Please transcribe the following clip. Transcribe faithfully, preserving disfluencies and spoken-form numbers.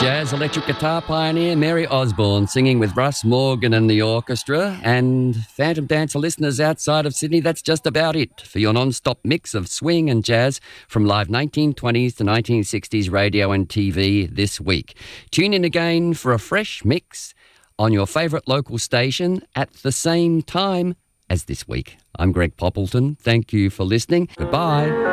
Jazz electric guitar pioneer Mary Osborne singing with Russ Morgan and the orchestra. And Phantom Dancer listeners outside of Sydney, that's just about it for your non-stop mix of swing and jazz from live nineteen twenties to nineteen sixties radio and T V this week. Tune in again for a fresh mix on your favourite local station at the same time as this week. I'm Greg Poppleton. Thank you for listening. Goodbye.